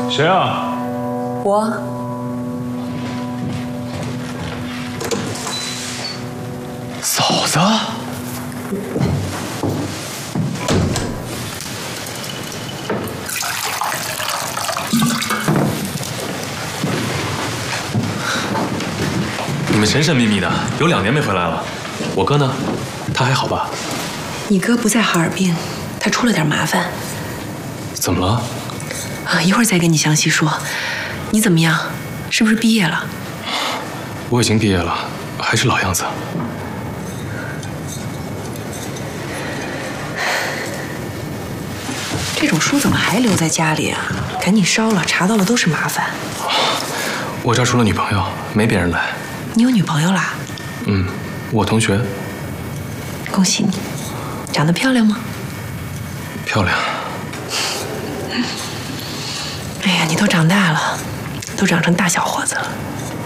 谁啊？ 我。 嫂子。你们神神秘秘的，有2年没回来了。我哥呢？他还好吧？ 你哥不在哈尔滨，他出了点麻烦。 怎么了？ 啊，一会儿再跟你详细说。你怎么样？是不是毕业了？ 我已经毕业了，还是老样子。 这种书怎么还留在家里啊？赶紧烧了，查到了都是麻烦。 我这儿除了女朋友，没别人来。 你有女朋友啦？ 嗯，我同学。 恭喜你，长得漂亮吗？ 漂亮。 哎呀，你都长大了，都长成大小伙子了。